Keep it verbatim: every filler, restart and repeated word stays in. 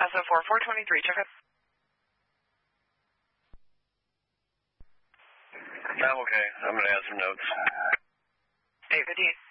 Delta four four two three, check it. I'm okay. I'm going to add some notes. eight fifty-eight.